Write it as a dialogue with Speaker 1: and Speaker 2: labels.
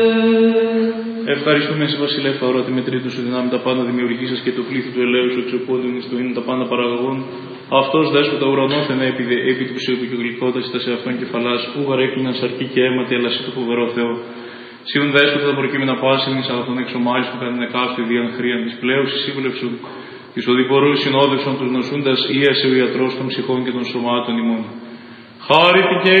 Speaker 1: Ευχαριστούμε εσύ, Βασιλεύ Παόρατη, με τρίτου σου δυνάμει τα πάντα δημιουργήσας και το πλήθη του ελέου σου εξοπόντων εις το είναι τα πάντα παραγωγών. Αυτός δέσποτα ουρανόθεν επί του ψυχού και γλυκότας εις τα σε αυτόν κεφαλάς, ου γαρέκλειναν σαρκή και αίματι, αλλά εσύ το φοβερό Θεό. Σιούν δέσποτα τα προκείμενα πάσιν εις αλλά τον εξομάλιστον κατά την εκάστοτε διαν χρίαν της πλέους, σύμβουλευσον εις οδηπορούς συνόδευσον τους νοσούντας, ίασε ο ιατρός των ψυχών και των σωμάτων ημών. Χάρητη και